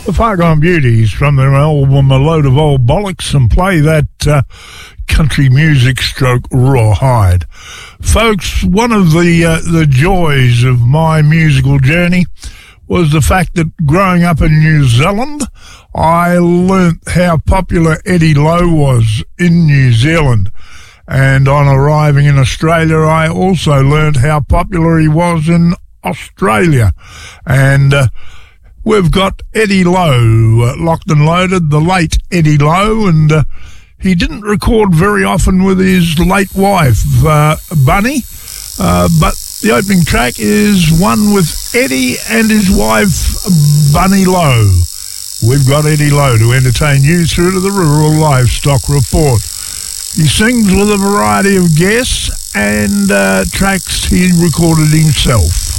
The Far Gone Beauties from their album A Load of Old Bollocks, and play that country music stroke rawhide. Folks, one of the joys of my musical journey was the fact that growing up in New Zealand, I learnt how popular Eddie Lowe was in New Zealand. And on arriving in Australia, I also learnt how popular he was in Australia. And we've got Eddie Lowe, locked and loaded, the late Eddie Lowe, and he didn't record very often with his late wife, Bunny, but the opening track is one with Eddie and his wife, Bunny Lowe. We've got Eddie Lowe to entertain you through to the Rural Livestock Report. He sings with a variety of guests and tracks he recorded himself.